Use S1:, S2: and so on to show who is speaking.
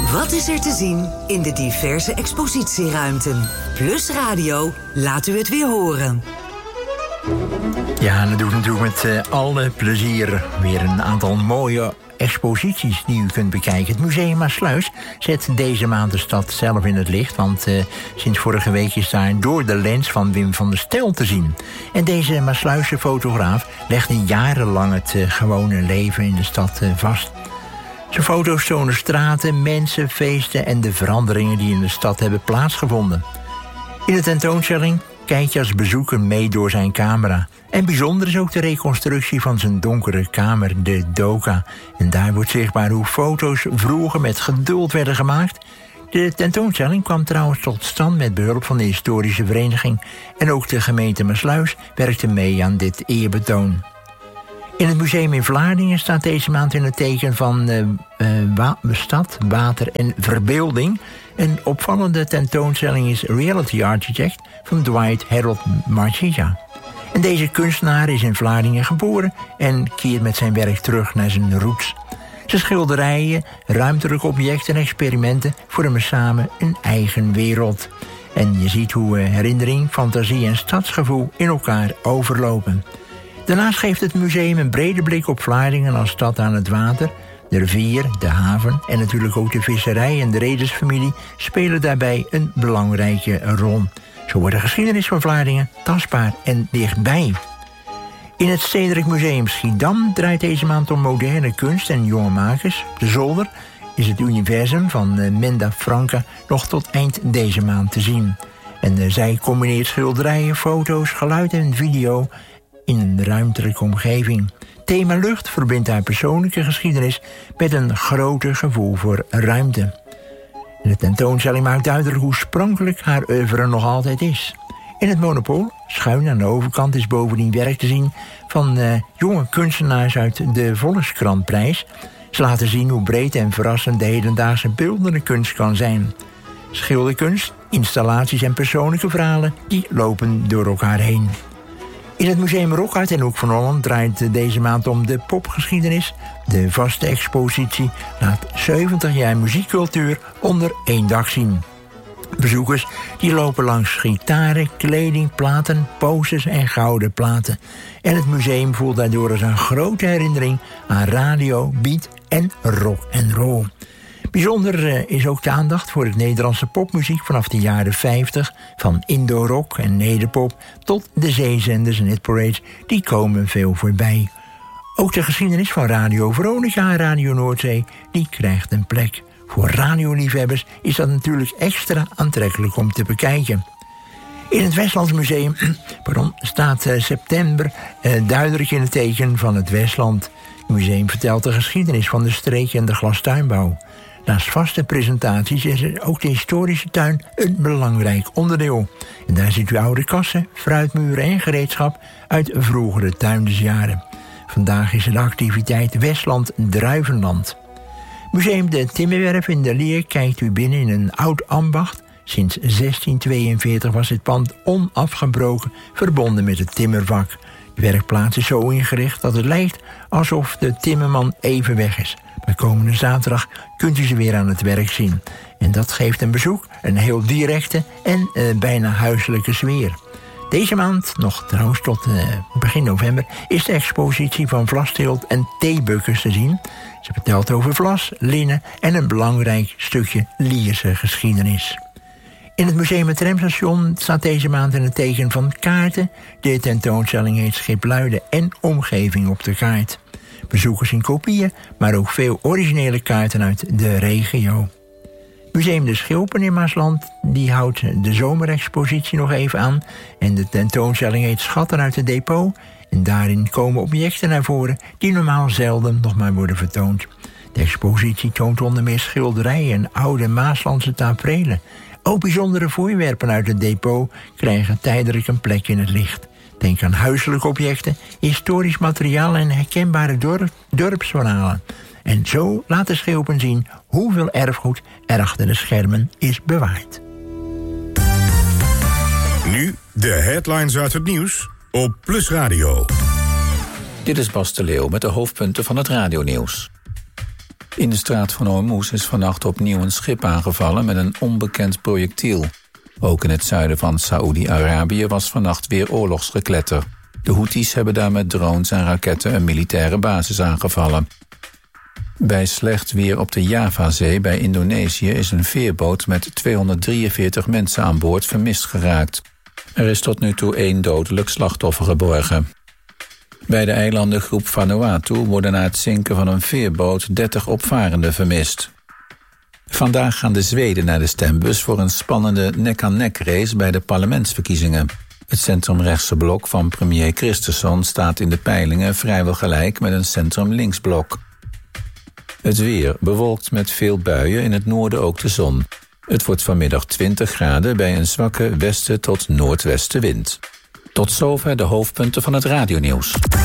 S1: Wat is er te zien in de diverse expositieruimten? Plus Radio laat u het weer horen.
S2: Ja, en dat doe ik natuurlijk met alle plezier. Weer een aantal mooie exposities die u kunt bekijken. Het Museum Maassluis zet deze maand de stad zelf in het licht, want sinds vorige week is daar Door de Lens van Wim van der Stel te zien. En deze Maassluisse fotograaf legde jarenlang het gewone leven in de stad vast. Zijn foto's tonen straten, mensen, feesten en de veranderingen die in de stad hebben plaatsgevonden. In de tentoonstelling kijk je als bezoeker mee door zijn camera. En bijzonder is ook de reconstructie van zijn donkere kamer, de Doka. En daar wordt zichtbaar hoe foto's vroeger met geduld werden gemaakt. De tentoonstelling kwam trouwens tot stand met behulp van de historische vereniging. En ook de gemeente Maassluis werkte mee aan dit eerbetoon. In het museum in Vlaardingen staat deze maand in het teken van stad, water en verbeelding. Een opvallende tentoonstelling is Reality Architect van Dwight Harold Marchia. En deze kunstenaar is in Vlaardingen geboren en keert met zijn werk terug naar zijn roots. Zijn schilderijen, ruimtelijke objecten en experimenten vormen samen een eigen wereld. En je ziet hoe herinnering, fantasie en stadsgevoel in elkaar overlopen. Daarnaast geeft het museum een brede blik op Vlaardingen als stad aan het water. De rivier, de haven en natuurlijk ook de visserij en de redersfamilie spelen daarbij een belangrijke rol. Zo wordt de geschiedenis van Vlaardingen tastbaar en dichtbij. In het Stedelijk Museum Schiedam draait deze maand om moderne kunst en jonge makers. Op de zolder is het universum van Menda Franca nog tot eind deze maand te zien. En zij combineert schilderijen, foto's, geluid en video in een ruimtelijke omgeving. Thema lucht verbindt haar persoonlijke geschiedenis met een groter gevoel voor ruimte. De tentoonstelling maakt duidelijk hoe sprankelijk haar oeuvre nog altijd is. In het Monopool, schuin aan de overkant, is bovendien werk te zien van jonge kunstenaars uit de Volkskrantprijs. Ze laten zien hoe breed en verrassend de hedendaagse beeldende kunst kan zijn. Schilderkunst, installaties en persoonlijke verhalen die lopen door elkaar heen. In het Museum Rockart en Hoek van Holland draait deze maand om de popgeschiedenis. De vaste expositie laat 70 jaar muziekcultuur onder één dak zien. Bezoekers die lopen langs gitaren, kleding, platen, posters en gouden platen. En het museum voelt daardoor als een grote herinnering aan radio, beat en rock and roll. Bijzonder is ook de aandacht voor het Nederlandse popmuziek vanaf de jaren 50... van Indo-rock en nederpop tot de zeezenders en hitparades, die komen veel voorbij. Ook de geschiedenis van Radio Veronica en Radio Noordzee, die krijgt een plek. Voor radioliefhebbers is dat natuurlijk extra aantrekkelijk om te bekijken. In het Westlands Museum staat september duidelijk in het teken van het Westland. Het museum vertelt de geschiedenis van de streek en de glastuinbouw. Naast vaste presentaties is er ook de historische tuin een belangrijk onderdeel. En daar ziet u oude kassen, fruitmuren en gereedschap uit vroegere tuindersjaren. Vandaag is er de activiteit Westland Druivenland. Museum de Timmerwerf in de Leer kijkt u binnen in een oud ambacht. Sinds 1642 was dit pand onafgebroken verbonden met het timmervak. De werkplaats is zo ingericht dat het lijkt alsof de timmerman even weg is. Maar komende zaterdag kunt u ze weer aan het werk zien. En dat geeft een bezoek een heel directe en bijna huiselijke sfeer. Deze maand, nog trouwens tot begin november, is de expositie van vlasteelt en theebukkers te zien. Ze vertelt over vlas, linnen en een belangrijk stukje Lierse geschiedenis. In het museum het Tramstation staat deze maand in het teken van kaarten. De tentoonstelling heet Schipluiden en omgeving op de kaart. Bezoekers in kopieën, maar ook veel originele kaarten uit de regio. Museum de Schilpen in Maasland die houdt de zomerexpositie nog even aan. En de tentoonstelling heet Schatten uit het depot. En daarin komen objecten naar voren die normaal zelden nog maar worden vertoond. De expositie toont onder meer schilderijen en oude Maaslandse taferelen. Ook bijzondere voorwerpen uit het depot krijgen tijdelijk een plek in het licht. Denk aan huiselijke objecten, historisch materiaal en herkenbare dorpsverhalen. En zo laat de Schilpen zien hoeveel erfgoed er achter de schermen is bewaard.
S3: Nu de headlines uit het nieuws op Plus Radio.
S4: Dit is Bas de Leeuw met de hoofdpunten van het radionieuws. In de straat van Hormuz is vannacht opnieuw een schip aangevallen met een onbekend projectiel. Ook in het zuiden van Saoedi-Arabië was vannacht weer oorlogsgekletter. De Houthis hebben daar met drones en raketten een militaire basis aangevallen. Bij slecht weer op de Javazee bij Indonesië is een veerboot met 243 mensen aan boord vermist geraakt. Er is tot nu toe 1 dodelijk slachtoffer geborgen. Bij de eilandengroep Vanuatu worden na het zinken van een veerboot 30 opvarenden vermist. Vandaag gaan de Zweden naar de stembus voor een spannende nek-aan-nek race bij de parlementsverkiezingen. Het centrumrechtse blok van premier Kristersson staat in de peilingen vrijwel gelijk met een centrum-linksblok. Het weer bewolkt met veel buien, in het noorden ook de zon. Het wordt vanmiddag 20 graden bij een zwakke westen tot noordwestenwind. Tot zover de hoofdpunten van het radionieuws.